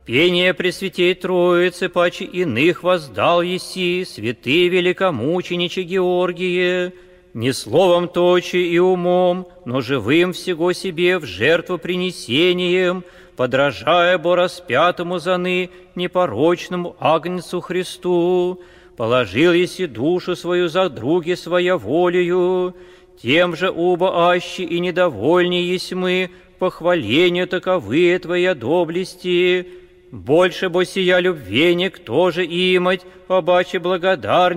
Пение Пресвятей Троицы, паче иных воздал еси, святый великомучениче Георгие, не словом точи и умом, но живым всего себе в жертву принесением, подражая бо распятому заны непорочному Агнцу Христу, положил еси душу свою за други своя волею, тем же убо аще и недовольнее есть мы, похвалению таковые Твоя доблести. Больше бо сия любвеник тоже имать, обаче благодарнее